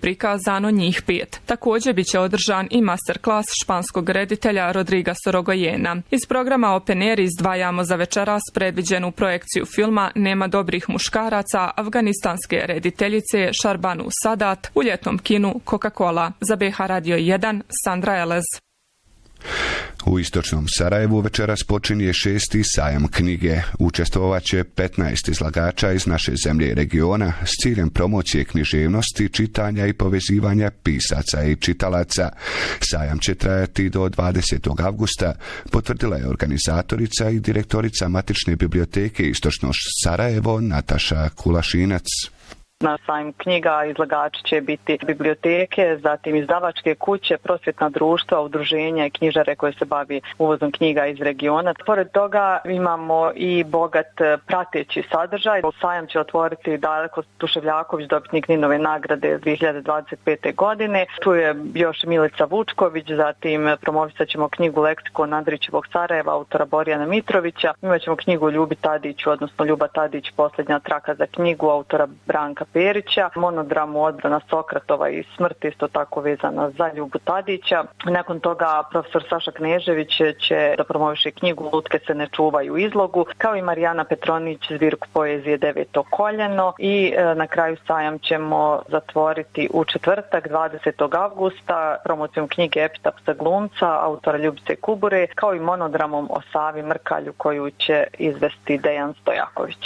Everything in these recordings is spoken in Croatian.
prikazano njih 5. Također biće održan i masterclass španskog reditelja Rodriga Sorogojena. Iz programa Open Air izdvajamo za večeras predviđenu projekciju filma Nema dobrih muškaraca afganistanske rediteljice Sharbanu Sadat u ljetnom kinu Coca-Cola. Za BH Radio 1, Sandra Elez. U istočnom Sarajevu večeras počinje 6. sajam knjige. Učestvovaće 15 izlagača iz naše zemlje i regiona s ciljem promocije književnosti, čitanja i povezivanja pisaca i čitalaca. Sajam će trajati do 20. avgusta, potvrdila je organizatorica i direktorica Matične biblioteke Istočno Sarajevo Nataša Kulašinac. Na sajmu knjiga izlagači će biti biblioteke, zatim izdavačke kuće, prosvjetna društva, udruženja i knjižare koje se bavi uvozom knjiga iz regiona. Pored toga imamo i bogat prateći sadržaj. Sajam će otvoriti Daleko Tuševljaković, dobitnik Ninove nagrade 2025. godine. Tu je još Milica Vučković, zatim promovisat ćemo knjigu Leksikon Andrićevog Sarajeva, autora Borijana Mitrovića. Imat ćemo knjigu Ljubi Tadiću, odnosno Ljuba Tadić, posljednja traka za knjigu, autora Branka Perića, monodramu Odbrana Sokratova i smrt, isto tako vezana za Ljubu Tadića. Nakon toga profesor Saša Knežević će da promoviše knjigu Lutke se ne čuvaju izlogu, kao i Marijana Petronić zbirku poezije Deveto koljeno i na kraju sajam ćemo zatvoriti u četvrtak 20. avgusta promocijom knjige Epitap za glumca autora Ljubice Kubure, kao i monodramom o Savi Mrkalju koju će izvesti Dejan Stojaković.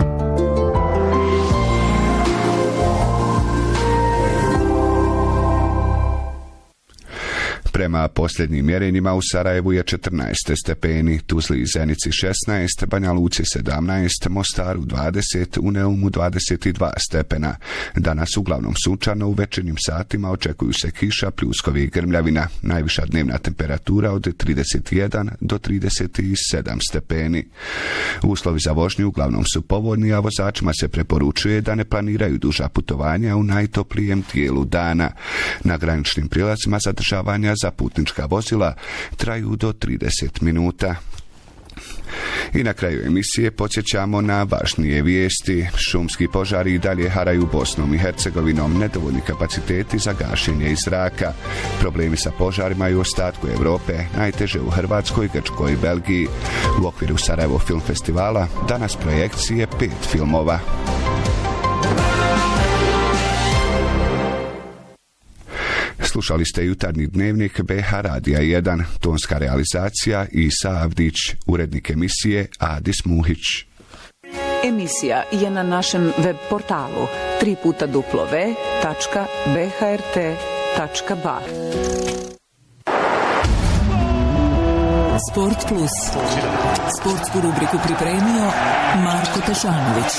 Prema posljednjim mjerenjima u Sarajevu je 14 stepeni, Tuzli i Zenici 16, Banja Luci 17, Mostaru 20, u Neumu 22 stepena. Danas uglavnom sunčano, u večernjim satima očekuju se kiša, pljuskovi i grmljavina. Najviša dnevna temperatura od 31 do 37 stepeni. Uslovi za vožnju uglavnom su povoljni, a vozačima se preporučuje da ne planiraju duža putovanja u najtoplijem dijelu dana. Na graničnim prilazima zadržavanja za putnička vozila traju do 30 minuta. I na kraju emisije podsjećamo na važnije vijesti. Šumski požari i dalje haraju Bosnom i Hercegovinom, nedovoljni kapaciteti za gašenje iz zraka. Problemi sa požarima i u ostatku Europe, najteže u Hrvatskoj, Grčkoj i Belgiji. U okviru Sarajevo Film Festivala danas projekcije 5 filmova. Slušali ste jutarnji dnevnik BH Radija 1, tonska realizacija Isa Avdić, urednik emisije Adis Muhić. Emisija je na našem web portalu www.bhrt.ba. Sport Plus. Sportsku rubriku pripremio Marko Tešanović.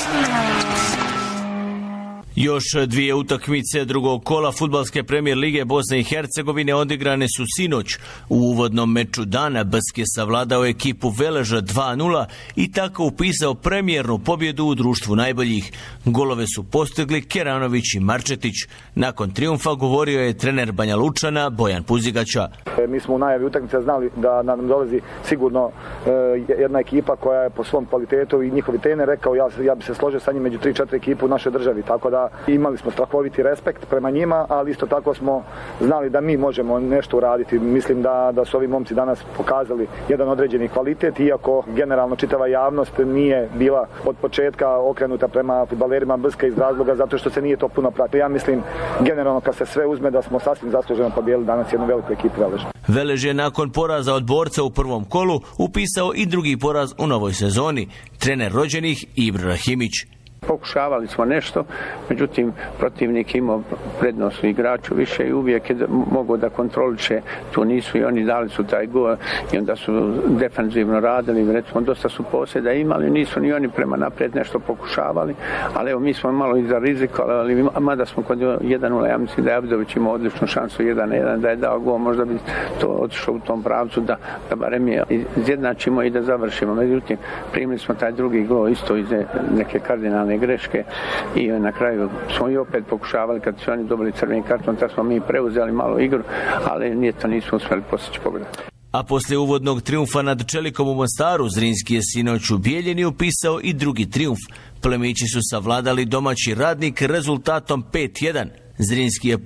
Još dvije utakmice drugog kola fudbalske premijer lige Bosne i Hercegovine odigrane su sinoć. U uvodnom meču dana BSK je savladao ekipu Veleža 2:0 i tako upisao premijernu pobjedu u društvu najboljih. Golove su postigli Keranović i Marčetić. Nakon trijumfa govorio je trener Banja Lučana Bojan Puzigaća. Mi smo u najavi utakmice znali da nam dolazi sigurno jedna ekipa koja je po svom kvalitetu i njihovi trener rekao ja bi se složio sa njim među 3-4 ekipu u našoj državi, tako da imali smo strahoviti respekt prema njima, ali isto tako smo znali da mi možemo nešto uraditi. Mislim da su ovi momci danas pokazali jedan određeni kvalitet, iako generalno čitava javnost nije bila od početka okrenuta prema fudbalerima BSK iz razloga zato što se nije to puno pratilo. Ja mislim generalno kad se sve uzme da smo sasvim zasluženo pobijedili danas jednu veliku ekipu Veleža. Velež je nakon poraza od Borca u prvom kolu upisao i drugi poraz u novoj sezoni. Trener rođenih Ibr Rahimić. Pokušavali smo nešto, međutim protivnik imao prednost u igraču više i uvijek je mogao da kontroliše, tu nisu i oni dali su taj gol i onda su defensivno radili, recimo dosta su posjeda imali, nisu ni oni prema naprijed nešto pokušavali, ali evo mi smo malo iza rizika, ali mada smo kod 1:0, ja mislim da je Abdović imao odličnu šansu 1:1, da je dao gol, možda bi to otišao u tom pravcu da barem je izjednačimo i da završimo, međutim primili smo taj drugi gol isto iz neke kardinalne greške i na kraju smo i opet pokušavali kad su oni dobili crveni karton, tad smo mi preuzeli malo igru, ali nismo uspjeli postići pobjedu. A poslije uvodnog trijumfa nad Čelikom u Mostaru, Zrinski je sinoć u Bijeljini upisao i drugi trijumf. Plemići su savladali domaći Radnik rezultatom 5:1. Zrinski je